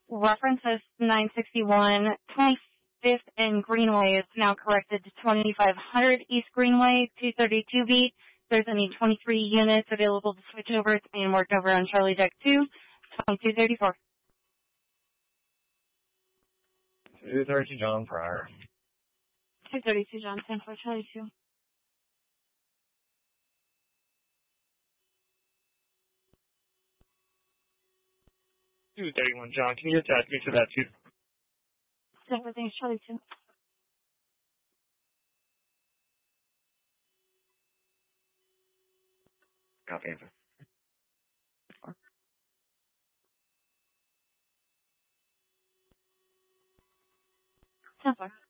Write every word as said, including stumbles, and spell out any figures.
Reference is nine sixty-one twenty-fifth and Greenway is now corrected to twenty-five hundred East Greenway, two thirty-two B. There's only twenty-three units available to switch over. It's being worked over on Charlie Deck two, twenty-two thirty-four. two thirty-two John Pryor. two thirty-two John, ten four Charlie two. two thirty-one John, can you attach me to that too? Everything's Charlie two. Copy, answer. ten four.